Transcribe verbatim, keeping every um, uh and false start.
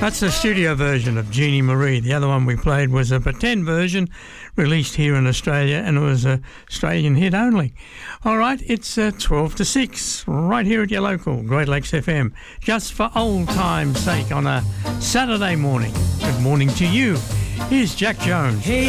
That's the studio version of Jeannie Marie. The other one we played was a pretend version released here in Australia, and it was an Australian hit only. All right, it's uh, twelve to six right here at your local Great Lakes F M, just for old time's sake on a Saturday morning. Good morning to you. Here's Jack Jones. Hey.